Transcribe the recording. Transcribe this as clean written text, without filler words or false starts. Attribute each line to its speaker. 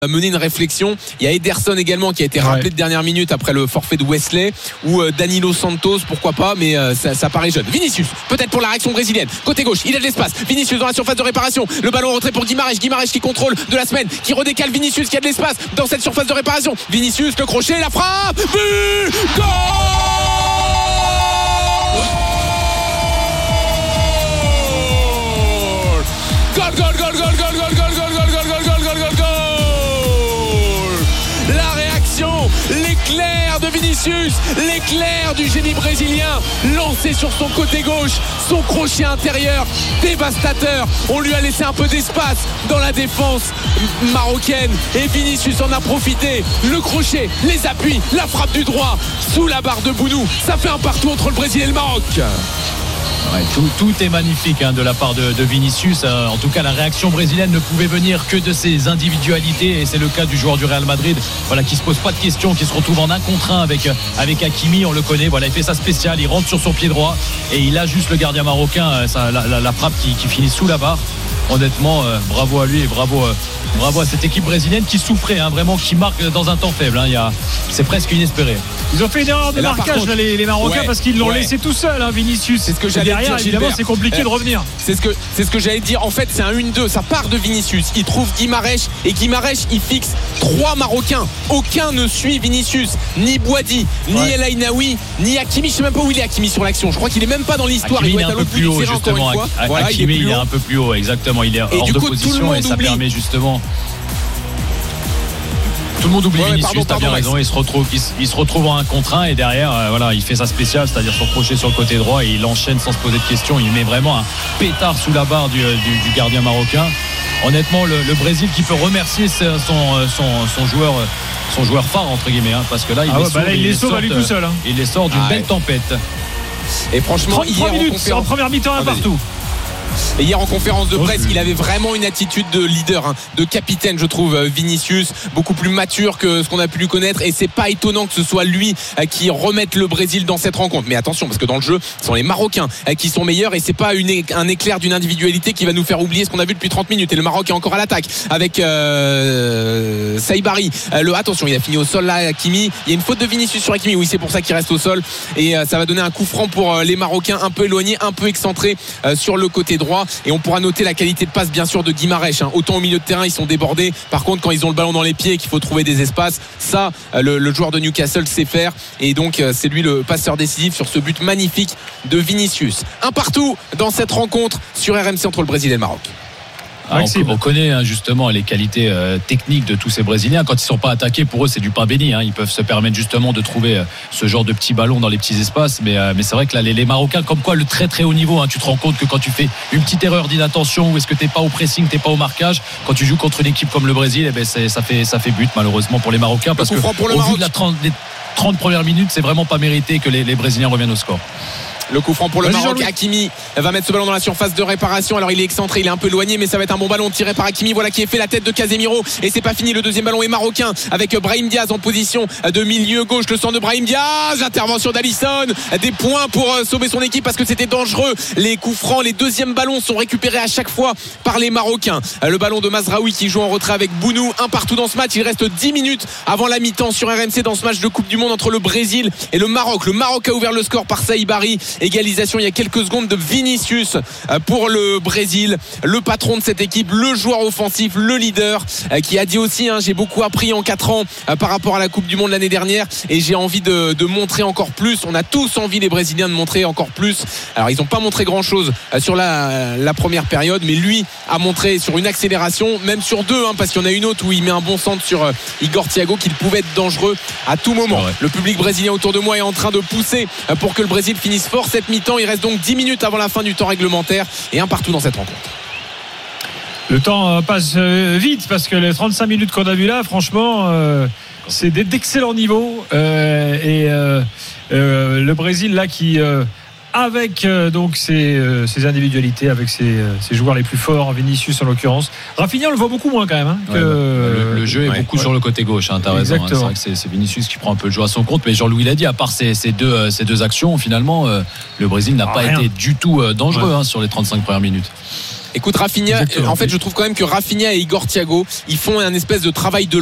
Speaker 1: mener une réflexion. Il y a Ederson également qui a été rappelé de dernière minute après le forfait de Wesley, ou Danilo Santos, pourquoi pas, mais ça paraît jeune. Vinicius, peut-être pour la réaction brésilienne, côté gauche, il a de l'espace. Vinicius dans la surface de réparation, le ballon en retrait pour Guimarães qui contrôle de la semaine, qui redécale Vinicius, qui a de l'espace dans cette surface de réparation. Vinicius, le crochet, la frappe, but, goal! Goal, goal, goal, goal, goal, goal, goal, goal, goal, goal, goal, goal, goal, goal. La réaction, l'éclair de Vinicius, l'éclair du génie brésilien, lancé sur son côté gauche, son crochet intérieur, dévastateur. On lui a laissé un peu d'espace dans la défense marocaine et Vinicius en a profité. Le crochet, les appuis, la frappe du droit sous la barre de Bounou. Ça fait un partout entre le Brésil et le Maroc.
Speaker 2: Ouais, tout est magnifique de la part de Vinicius. En tout cas, la réaction brésilienne ne pouvait venir que de ses individualités, et c'est le cas du joueur du Real Madrid, voilà, qui se pose pas de questions, qui se retrouve en 1 contre 1 avec Hakimi. On le connaît, voilà, il fait sa spéciale, il rentre sur son pied droit et il a juste le gardien marocain, la frappe qui finit sous la barre. Honnêtement, bravo à lui et bravo à cette équipe brésilienne qui souffrait, vraiment, qui marque dans un temps faible. C'est presque inespéré.
Speaker 3: Ils ont fait une erreur de marquage, les Marocains, parce qu'ils l'ont laissé tout seul, Vinicius.
Speaker 1: C'est ce que j'allais
Speaker 3: derrière,
Speaker 1: dire,
Speaker 3: évidemment, c'est compliqué de revenir.
Speaker 1: C'est ce que j'allais dire. En fait, c'est un 1-2. Ça part de Vinicius. Il trouve Guimarães et Guimarães, il fixe 3 Marocains. Aucun ne suit Vinicius. Ni Boadi, ni El Ainaoui, ni Hakimi. Je sais même pas où il est, Hakimi, sur l'action. Je crois qu'il est même pas dans l'histoire.
Speaker 2: Hakimi,
Speaker 1: il doit être à l'autre bout du terrain, encore une fois.
Speaker 2: Voilà, Hakimi, il est un peu plus haut, exactement. Il est hors de position et ça permet justement. Tout le monde oublie Vinicius, t'as bien raison. Il se retrouve en 1 contre 1 et derrière, il fait sa spéciale, c'est-à-dire son crochet sur le côté droit, et il enchaîne sans se poser de questions. Il met vraiment un pétard sous la barre du gardien marocain. Honnêtement, le Brésil qui peut remercier son joueur phare, entre guillemets, parce que là, il les sauve à lui tout seul. Il les sort d'une belle tempête.
Speaker 1: Et franchement,
Speaker 3: 33 minutes en première mi-temps, un partout.
Speaker 1: Et hier en conférence de presse, il avait vraiment une attitude de leader, de capitaine, je trouve, Vinicius, beaucoup plus mature que ce qu'on a pu lui connaître, et c'est pas étonnant que ce soit lui qui remette le Brésil dans cette rencontre. Mais attention, parce que dans le jeu, ce sont les Marocains qui sont meilleurs, et c'est pas un éclair d'une individualité qui va nous faire oublier ce qu'on a vu depuis 30 minutes. Et le Maroc est encore à l'attaque avec Saibari. Attention, il a fini au sol là, Hakimi. Il y a une faute de Vinicius sur Hakimi, oui, c'est pour ça qu'il reste au sol, et ça va donner un coup franc pour les Marocains, un peu éloignés, un peu excentrés sur le côté droit. Et on pourra noter la qualité de passe, bien sûr, de Guimarães. Autant au milieu de terrain, ils sont débordés. Par contre, quand ils ont le ballon dans les pieds et qu'il faut trouver des espaces, ça, le joueur de Newcastle sait faire. Et donc, c'est lui le passeur décisif sur ce but magnifique de Vinicius. Un partout dans cette rencontre sur RMC entre le Brésil et le Maroc.
Speaker 2: On connaît justement les qualités techniques de tous ces Brésiliens. Quand ils ne sont pas attaqués, pour eux c'est du pain béni. Ils peuvent se permettre justement de trouver ce genre de petits ballons dans les petits espaces. Mais c'est vrai que là, les Marocains, comme quoi le très très haut niveau, tu te rends compte que quand tu fais une petite erreur d'inattention, ou est-ce que tu n'es pas au pressing, tu n'es pas au marquage, quand tu joues contre une équipe comme le Brésil, ça fait but malheureusement pour les Marocains, parce que au vu de des 30 premières minutes, c'est vraiment pas mérité que les Brésiliens reviennent au score.
Speaker 1: Le coup franc pour le Maroc. Hakimi va mettre ce ballon dans la surface de réparation. Alors il est excentré, il est un peu éloigné, mais ça va être un bon ballon tiré par Hakimi. Voilà qui est fait, la tête de Casemiro, et c'est pas fini. Le deuxième ballon est marocain avec Brahim Diaz en position de milieu gauche. Le centre de Brahim Diaz, l'intervention d'Alisson, des points pour sauver son équipe parce que c'était dangereux. Les coups francs, les deuxièmes ballons sont récupérés à chaque fois par les Marocains. Le ballon de Mazraoui qui joue en retrait avec Bounou. Un partout dans ce match. Il reste 10 minutes avant la mi-temps sur RMC dans ce match de Coupe du Monde entre le Brésil et le Maroc. Le Maroc a ouvert le score par Saibari. Égalisation il y a quelques secondes de Vinicius pour le Brésil, le patron de cette équipe, le joueur offensif, le leader, qui a dit aussi, j'ai beaucoup appris en 4 ans par rapport à la Coupe du Monde l'année dernière, et j'ai envie de montrer encore plus. On a tous envie, les Brésiliens, de montrer encore plus. Alors ils n'ont pas montré grand chose sur la première période, mais lui a montré sur une accélération, même sur 2, parce qu'il y en a une autre où il met un bon centre sur Igor Thiago, qu'il pouvait être dangereux à tout moment. Le public brésilien autour de moi est en train de pousser pour que le Brésil finisse fort cette mi-temps. Il reste donc 10 minutes avant la fin du temps réglementaire et un partout dans cette rencontre.
Speaker 3: Le temps passe vite, parce que les 35 minutes qu'on a vues là, franchement, c'est d'excellent niveau. Le Brésil là qui avec donc ses individualités, avec ses joueurs les plus forts, Vinicius en l'occurrence. Rafinha, on le voit beaucoup moins quand même.
Speaker 2: Le jeu est beaucoup sur le côté gauche, t'as raison. C'est vrai que c'est Vinicius qui prend un peu le jeu à son compte, mais Jean-Louis l'a dit, à part ces deux actions, finalement, le Brésil n'a pas été du tout dangereux sur les 35 premières minutes.
Speaker 1: Écoute, Rafinha, en fait je trouve quand même que Rafinha et Igor Thiago, ils font un espèce de travail de